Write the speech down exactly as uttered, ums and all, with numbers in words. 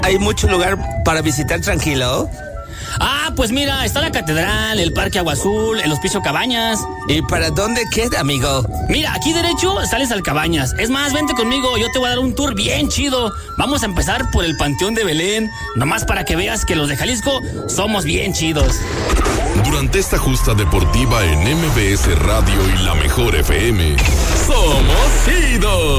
¿Hay mucho lugar para visitar tranquilo? Ah, pues mira, está la catedral, el Parque Agua Azul, el Hospicio Cabañas. ¿Y para dónde queda, amigo? Mira, aquí derecho sales al Cabañas. Es más, vente conmigo, yo te voy a dar un tour bien chido. Vamos a empezar por el Panteón de Belén, nomás para que veas que los de Jalisco somos bien chidos. Durante esta justa deportiva en M B S Radio y La Mejor F M, ¡somos chidos!